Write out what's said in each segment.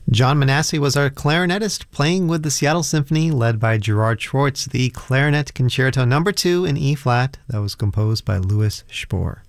John Manasseh was our clarinetist playing with the Seattle Symphony led by Gerard Schwartz, the Clarinet Concerto No. 2 in E-flat that was composed by Louis Spohr.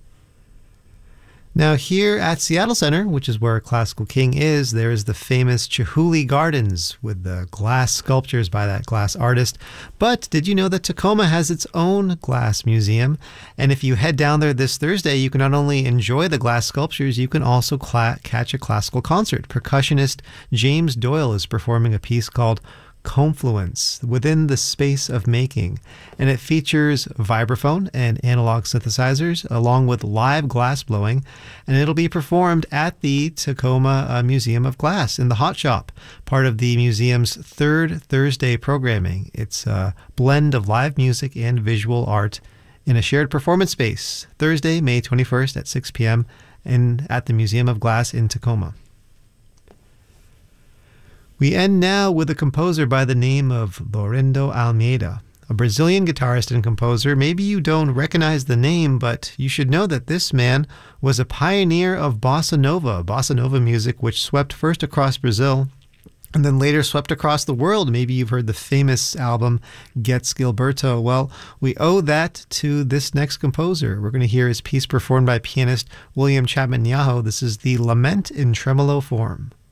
Now here at Seattle Center, which is where Classical King is, there is the famous Chihuly Gardens with the glass sculptures by that glass artist. But did you know that Tacoma has its own glass museum? And if you head down there this Thursday, you can not only enjoy the glass sculptures, you can also catch a classical concert. Percussionist James Doyle is performing a piece called Confluence, Within the Space of Making, and it features vibraphone and analog synthesizers along with live glass blowing, and it'll be performed at the Tacoma Museum of Glass in the Hot Shop, part of the museum's third Thursday programming. It's a blend of live music and visual art in a shared performance space, Thursday, May 21st at 6 p.m. At the Museum of Glass in Tacoma. We end now with a composer by the name of Laurindo Almeida, a Brazilian guitarist and composer. Maybe you don't recognize the name, but you should know that this man was a pioneer of bossa nova music, which swept first across Brazil and then later swept across the world. Maybe you've heard the famous album Gets Gilberto. Well, we owe that to this next composer. We're going to hear his piece performed by pianist William Chapman Nyaho. This is the Lament in Tremolo form.